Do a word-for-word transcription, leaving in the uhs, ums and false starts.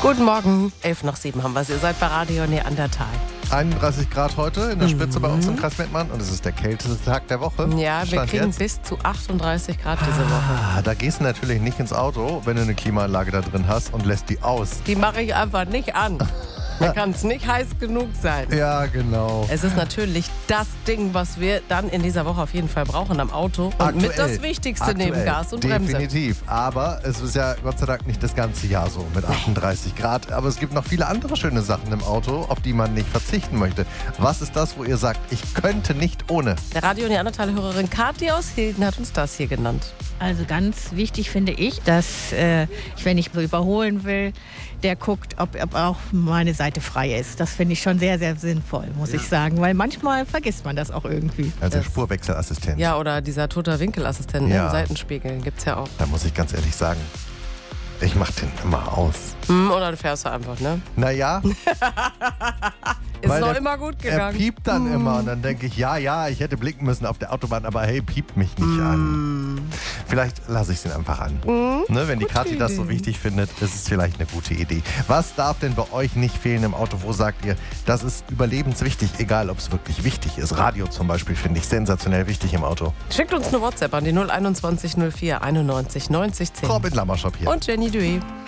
Guten Morgen, elf nach sieben haben wir es. Ihr seid bei Radio Neandertal. einunddreißig Grad heute in der Spitze mhm. bei uns im Kreis Mettmann und es ist der kälteste Tag der Woche. Ja, wir Stand kriegen jetzt. bis zu achtunddreißig Grad diese Woche. Ah, da gehst du natürlich nicht ins Auto, wenn du eine Klimaanlage da drin hast und lässt die aus. Die mache ich einfach nicht an. Da kann es nicht heiß genug sein. Ja, genau. Es ist natürlich das Ding, was wir dann in dieser Woche auf jeden Fall brauchen am Auto. Und Aktuell. mit das Wichtigste Aktuell. neben Gas und Bremse. Definitiv. Aber es ist ja Gott sei Dank nicht das ganze Jahr so mit achtunddreißig Grad. Aber es gibt noch viele andere schöne Sachen im Auto, auf die man nicht verzichten möchte. Was ist das, wo ihr sagt, ich könnte nicht ohne? Der Radio Neandertal-Hörerin Kathi aus Hilden hat uns das hier genannt. Also ganz wichtig finde ich, dass äh, ich, wenn ich überholen will, der guckt, ob, ob auch meine Seite frei ist. Das finde ich schon sehr, sehr sinnvoll, muss ja. ich sagen. Weil manchmal vergisst man das auch irgendwie. Also das, Spurwechselassistent. Ja, oder dieser toter Winkelassistent ja. im Seitenspiegel gibt es ja auch. Da muss ich ganz ehrlich sagen, ich mache den immer aus. Hm, oder du fährst du einfach, ne? Naja. Ist Weil noch der, immer gut gegangen. Er piept dann mm. immer und dann denke ich, ja, ja, ich hätte blicken müssen auf der Autobahn, aber hey, piept mich nicht mm. an. Vielleicht lasse ich es ihn einfach an. Mm. Ne, wenn die Kathi das so wichtig findet, ist es vielleicht eine gute Idee. Was darf denn bei euch nicht fehlen im Auto? Wo sagt ihr, das ist überlebenswichtig, egal ob es wirklich wichtig ist? Radio zum Beispiel finde ich sensationell wichtig im Auto. Schickt uns eine WhatsApp an die null einundzwanzig null vier einundneunzig neunzig zehn. Robin Lammershop hier. Und Jenny Dué.